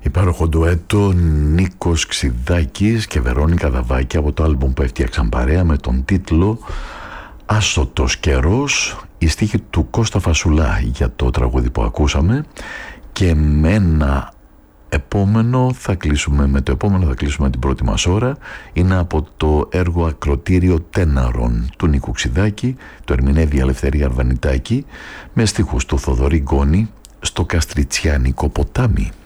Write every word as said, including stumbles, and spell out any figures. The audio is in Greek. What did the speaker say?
Υπέροχο ντουέτο Νίκος Ξιδάκης και Βερόνικα Δαβάκη από το άλμπουμ που έφτιαξαν παρέα με τον τίτλο Άσωτος καιρός, η στίχη του Κώστα Φασουλά για το τραγούδι που ακούσαμε. Και με ένα επόμενο θα κλείσουμε, με το επόμενο θα κλείσουμε την πρώτη μας ώρα. Είναι από το έργο Ακροτήριο Τέναρων του Νίκου Ξιδάκη, το ερμηνεύει η Ελευθερία Αρβανιτάκη με στίχους του Θοδωρή Γκόνη, στο Καστριτσιάνικο ποτάμι.